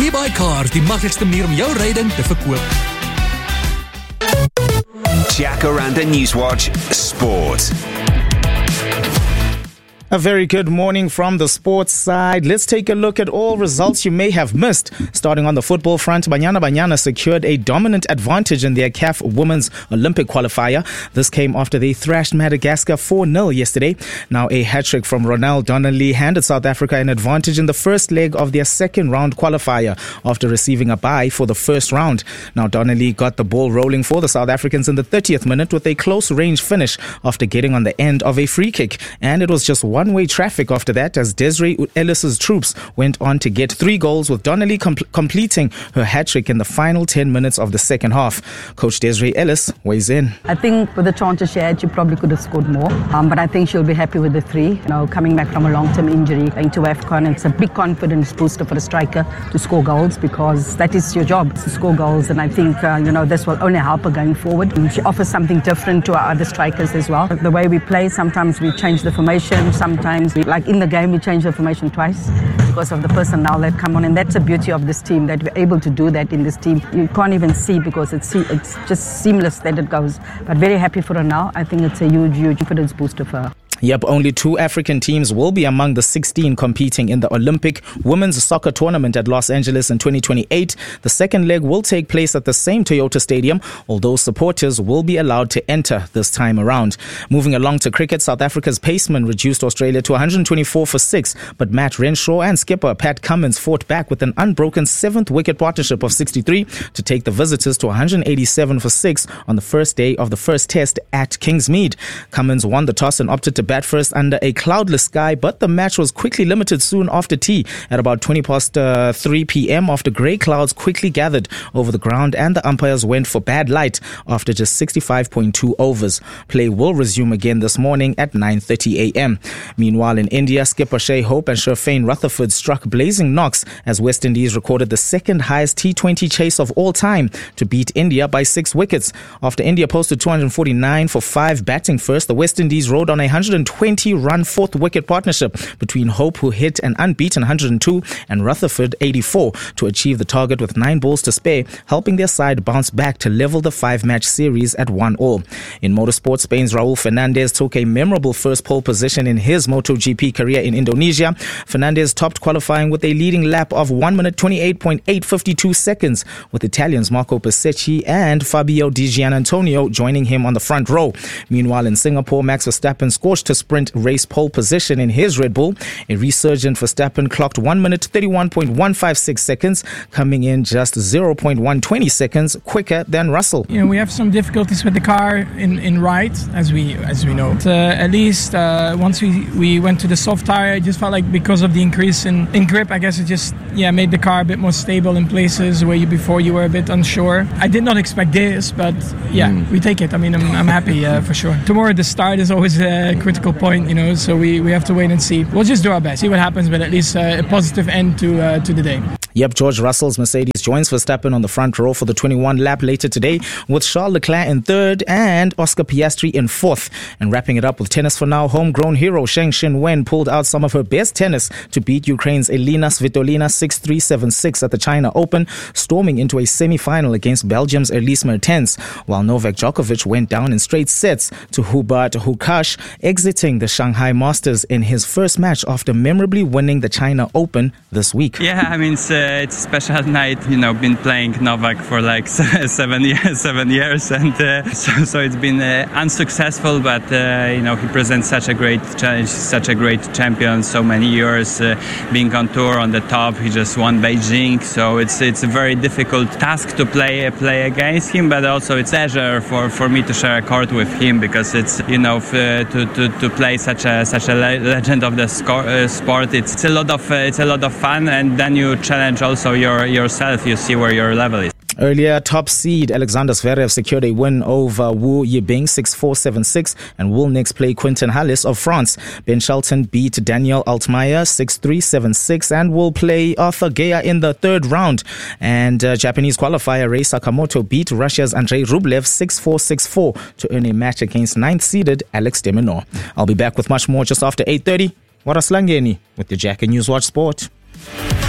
WeBuyCars, die maklikste manier om jou ryding te verkoop. Jacaranda Newswatch Sport. A very good morning from the sports side. Let's take a look at all results you may have missed. Starting on the football front, Banyana secured a dominant advantage in their CAF Women's Olympic qualifier. This came after they thrashed Madagascar 4-0 yesterday. Now a hat-trick from Ronald Donnelly handed South Africa an advantage in the first leg of their second round qualifier after receiving a bye for the first round. Now Donnelly got the ball rolling for the South Africans in the 30th minute with a close-range finish after getting on the end of a free kick. And it was just one-way traffic after that as Desiree Ellis's troops went on to get 3 goals, with Donnelly completing her hat-trick in the final 10 minutes of the second half. Coach Desiree Ellis weighs in. I think with the chances she had, she probably could have scored more. But I think she'll be happy with the 3. Coming back from a long-term injury, going to AFCON, it's a big confidence booster for a striker to score goals, because that is your job, to score goals. And I think, this will only help her going forward. And she offers something different to our other strikers as well. The way we play, sometimes we change the formation, sometimes, like in the game, we change the formation twice because of the personnel that come on. And that's the beauty of this team, that we're able to do that in this team. You can't even see, because it's just seamless that it goes. But very happy for her now. I think it's a huge confidence booster for her. Yep, only 2 African teams will be among the 16 competing in the Olympic Women's Soccer Tournament at Los Angeles in 2028. The second leg will take place at the same Toyota Stadium, although supporters will be allowed to enter this time around. Moving along to cricket, South Africa's paceman reduced Australia to 124 for 6, but Matt Renshaw and skipper Pat Cummins fought back with an unbroken 7th wicket partnership of 63 to take the visitors to 187 for 6 on the first day of the first test at Kingsmead. Cummins won the toss and opted to bat first under a cloudless sky, but the match was quickly limited soon after tea at about 20 past 3 p.m. after grey clouds quickly gathered over the ground and the umpires went for bad light after just 65.2 overs. Play will resume again this morning at 9:30 a.m. Meanwhile, in India, skipper Shea Hope and Sherfane Rutherford struck blazing knocks as West Indies recorded the second highest T20 chase of all time to beat India by 6 wickets. After India posted 249 for 5 batting first, the West Indies rode on a 120-run 4th wicket partnership between Hope, who hit an unbeaten 102, and Rutherford 84 to achieve the target with 9 balls to spare, helping their side bounce back to level the 5-match series at 1-1. In motorsport, Spain's Raul Fernandez took a memorable first pole position in his MotoGP career in Indonesia. Fernandez topped qualifying with a leading lap of 1 minute 28.852 seconds, with Italians Marco Pesecchi and Fabio Di Giannantonio joining him on the front row. Meanwhile, in Singapore, Max Verstappen scorched to sprint race pole position in his Red Bull. A resurgent Verstappen clocked 1 minute 31.156 seconds, coming in just 0.120 seconds quicker than Russell. We have some difficulties with the car in ride, as we know. But, at least once we went to the soft tire, I just felt like because of the increase in grip, I guess it just made the car a bit more stable in places where before you were a bit unsure. I did not expect this, but we take it. I mean, I'm happy for sure. Tomorrow the start is always a critical point, so we have to wait and see. We'll just do our best, see what happens, but at least a positive end to the day. Yep, George Russell's Mercedes joins Verstappen on the front row for the 21 lap later today, with Charles Leclerc in 3rd and Oscar Piastri in 4th. And wrapping it up with tennis for now, homegrown hero Zheng Xinwen pulled out some of her best tennis to beat Ukraine's Elina Svitolina 6-3, 7-6 at the China Open, storming into a semi-final against Belgium's Elise Mertens, while Novak Djokovic went down in straight sets to Hubert Hurkacz, exiting the Shanghai Masters in his first match after memorably winning the China Open this week. Yeah, I mean, it's a special night, been playing Novak for like 7 years, and so it's been unsuccessful, but he presents such a great challenge, such a great champion, so many years being on tour on the top. He just won Beijing, so it's a very difficult task to play against him, but also it's a pleasure for me to share a court with him, because it's to play such a legend of the sport. It's a lot of fun, and then you challenge also yourself. You see where your level is. Earlier, top seed Alexander Zverev secured a win over Wu Yibing 6-4, 7-6 and will next play Quentin Halys of France. Ben Shelton beat Daniel Altmaier 6-3, 7-6 and will play Arthur Gaya in the 3rd round. And Japanese qualifier Rei Sakamoto beat Russia's Andrei Rublev 6-4, 6-4 to earn a match against 9th-seeded Alex de Minaur. I'll be back with much more just after 8:30. Waraslangeni with the Jack and Newswatch Sport.